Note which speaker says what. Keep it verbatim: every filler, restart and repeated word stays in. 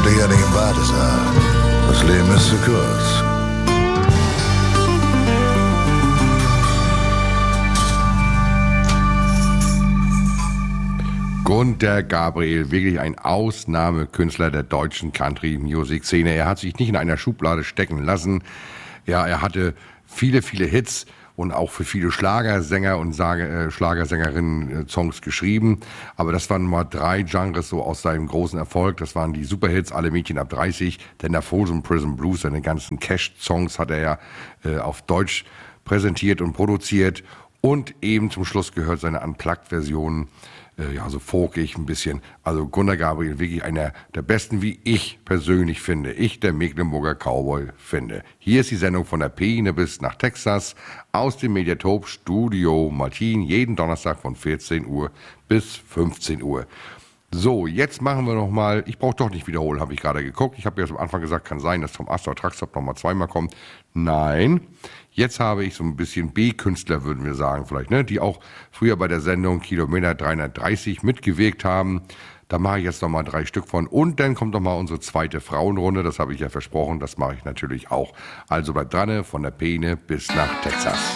Speaker 1: die ja nicht beide sagt. Das Leben ist zu kurz.
Speaker 2: Gunter Gabriel, wirklich ein Ausnahmekünstler der deutschen Country-Music-Szene. Er hat sich nicht in einer Schublade stecken lassen. Ja, er hatte viele, viele Hits und auch für viele Schlagersänger und Sage, äh, Schlagersängerinnen äh, Songs geschrieben. Aber das waren mal drei Genres so aus seinem großen Erfolg. Das waren die Superhits, Alle Mädchen ab dreißig, der Folsom Prison Blues, seine ganzen Cash-Songs hat er ja äh, auf Deutsch präsentiert und produziert. Und eben zum Schluss gehört seine Unplugged-Version, äh, ja, so folkig ein bisschen. Also Gunter Gabriel, wirklich einer der besten, wie ich persönlich finde. Ich, der Mecklenburger Cowboy, finde. Hier ist die Sendung von der Peene bis nach Texas aus dem Mediatop Studio Martin, jeden Donnerstag von vierzehn Uhr bis fünfzehn Uhr. So, jetzt machen wir noch mal, ich brauche doch nicht wiederholen, habe ich gerade geguckt. Ich habe ja am Anfang gesagt, kann sein, dass vom Astor Truckstop noch mal zweimal kommt. Nein, jetzt habe ich so ein bisschen B-Künstler, würden wir sagen vielleicht, ne, die auch früher bei der Sendung Kilometer dreihundertdreißig mitgewirkt haben. Da mache ich jetzt noch mal drei Stück von. Und dann kommt noch mal unsere zweite Frauenrunde, das habe ich ja versprochen, das mache ich natürlich auch. Also bleibt dran, von der Peene bis nach Texas.